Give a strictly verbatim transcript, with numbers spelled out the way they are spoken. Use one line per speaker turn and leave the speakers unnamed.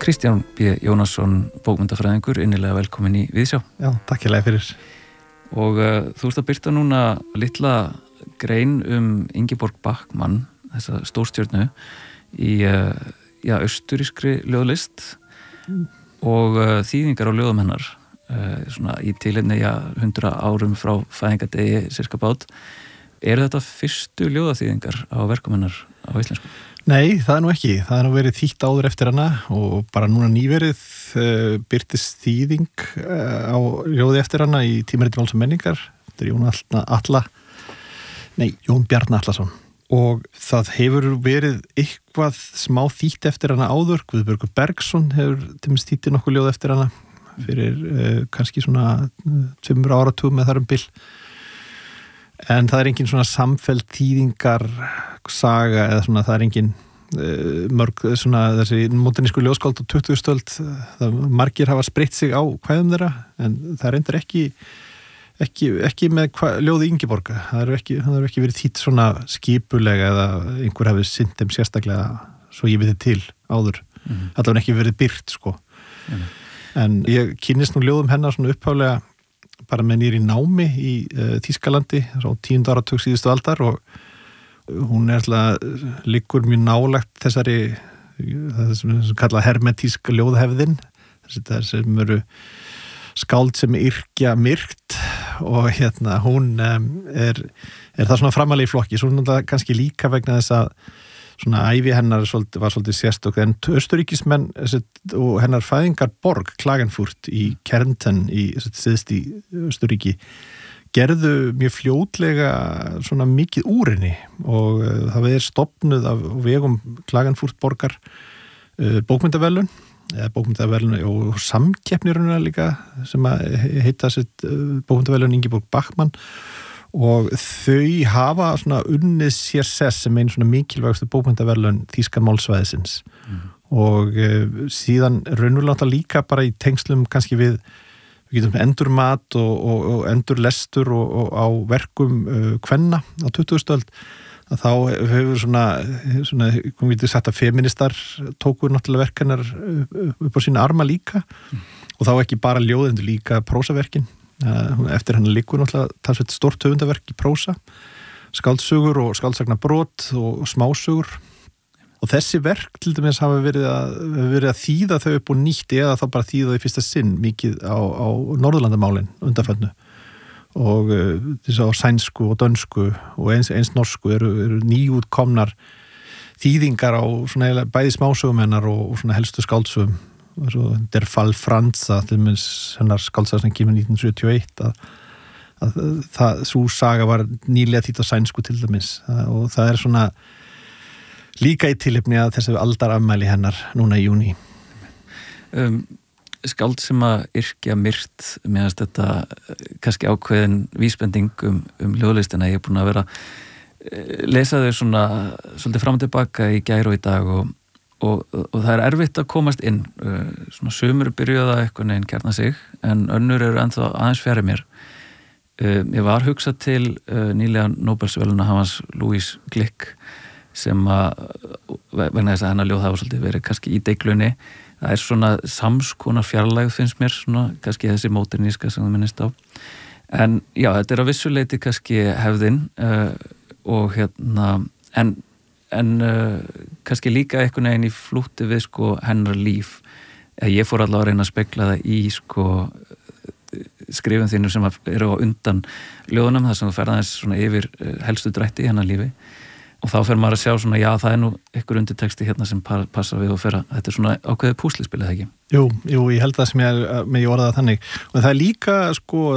Kristján B. Jónasson, bókmennafræðingur, innilega velkomin í Viðsjá.
Já, takk hérlega fyrir.
Og uh, þú ert að birta núna litla grein um Ingeborg Bachmann, þessa stórstjörnu, í uh, já, austurískri ljóðlist mm. og uh, þýðingar á ljóðum hennar, uh, svona í tilefni já, hundra árum frá fæðingadegi, cirka bát. Er þetta fyrstu ljóðaþýðingar á verkum hennar á íslensku?
Nei, það er nú ekki. Það er nú verið þýtt áður eftir hana og bara núna nýverið uh, birtist þýðing uh, á ljóði eftir hana í Tímariti Máls og menningar. Þetta er Jón Alla, nei, Jón Bjarni Atlason. Og það hefur verið eitthvað smá þýtt eftir hana áður. Guðbergur Bergsson hefur tímist þýtti nokkuð ljóð eftir hana fyrir uh, kannski svona tveimur áratugum með þar um bil. En það er engin svona samfelld þýðingar saga eða svona, það er engin uh, mörg svona þessi módernísku ljóðskáld á tuttugustu öld, það margir hafa spreytt sig á kvæðum þeirra, en það reyndar ekki ekki, ekki með hva, ljóði Ingeborga, það er ekki, það er ekki verið þýtt svona skipulega eða einhver hafi sinnt þeim sérstaklega svo ég viti til áður, mm-hmm. það var ekki verið byrt sko, mm-hmm. en ég kynnist nú ljóðum hennar svona upphaflega bara með nýri námi í uh, Þýskalandi á tíunda áratug síðustu aldar og hún er alltaf liggur mjög nálægt þessari það sem er kallað hermetíska ljóðhefðin þess sem eru skáld sem yrkja myrkt og hérna hún um, er, er það svona framalega í flokki, svo náttúrulega kannski líka vegna þess að svona ævi hennar svolítið, var svolítið sérstök en austuríkismenn og hennar fæðingarborg Klagenfurt í Kärnten í síðst í Austuríki gerðu mjög fljótlega svona mikið úr henni og uh, það er stofnuð af vegum Klagenfurt borgar uh, bókmyndaverðlaun eða bókmyndaverðlaun og samkeppniruna líka sem að heita sitt uh, bókmyndaverðlaun Ingeborg Bachmann og þau hafa svona unnið sér sess sem einn svona mikilvægastu bókmenntaverðlaun þýska málsvæðisins mm. og uh, síðan raunverulega líka bara í tengslum kannski við, við getum endurmat og, og, og endurlestur og, og á verkum uh, kvenna á tuttugustu öld að þá hefur svona, svona komum við til sagt að feministar tóku náttúrulega verkanar upp á sína arma líka mm. og þá ekki bara ljóðendur líka prósaverkin eftir hann liggur náttúrulega talsveit stórt höfundaverk í prósa, skáldsögur og skáldsagnabrot og smásögur og þessi verk til dæmis hafa verið að, verið að þýða þau upp og nýtt eða þá bara þýða þau í fyrsta sinn mikið á, á Norðurlandamálin undanförnu og þess að á sænsku og dönsku og eins, eins norsku eru, eru nýútkomnar þýðingar á svona bæði smásögum hennar og, og svona helstu skáldsögum Der Fall Franza til minns hennar skáldsaga sem kemur nítján sjötíu og eitt að, að það, sú saga var nýlega þýtt á sænsku til dæmis og það er svona líka í tilefni að þessu aldarafmæli hennar núna í júní
um, Skáld sem að yrkja myrt meðan þetta kannski ákveðin vísbending um, um ljóðlistina, ég er búin að vera lesa þau svona svolítið fram og tilbaka í gær og í dag og Og, og það er erfitt að komast inn svona sumur byrjuða eitthvað neginn kjarna sig en önnur eru ennþá aðeins fjari mér ég var hugsað til nýlega Nóbelsverðlauna hans Louise Glück sem að vegna þess að hennar ljóð hafa svolítið verið kannski í deiglunni það er svona samskonar fjarlægð finnst mér svona kannski þessi móderníska sem það minnist á en já þetta er á vissu leyti kannski hefðin uh, og hérna en en uh, kannski líka einhvern veginn í flútti við sko hennar líf. Ég fór allavega að reyna að spegla það í sko skrifum þínu sem eru á undan ljóðunum þar sem þú ferð aðeins svona yfir helstu drætti í hennar lífi og þá fer maður að sjá svona já það er nú einhver undirteksti hérna sem passa við og fer að þetta er svona ákveðið púslispil eða ekki?
Jú, jú, ég held það sem ég, með ég orðaði þannig og það er líka sko